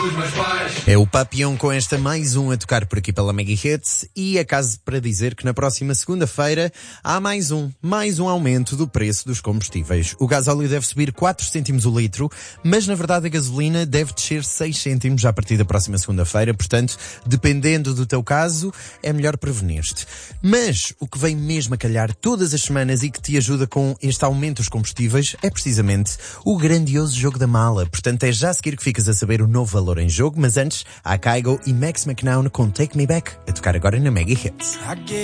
É o Papillon com esta mais um a tocar por aqui pela Mega Hits e é caso para dizer que na próxima segunda-feira há mais um aumento do preço dos combustíveis. O gasóleo deve subir 4 cêntimos o litro, mas na verdade a gasolina deve descer 6 cêntimos a partir da próxima segunda-feira, portanto, dependendo do teu caso, é melhor prevenir-te. Mas o que vem mesmo a calhar todas as semanas e que te ajuda com este aumento dos combustíveis é precisamente o grandioso jogo da mala. Portanto, é já a seguir que ficas a saber o novo valor em jogo, mas antes, há Kygo e Max McNown com Take Me Back, a tocar agora na Mega Hits.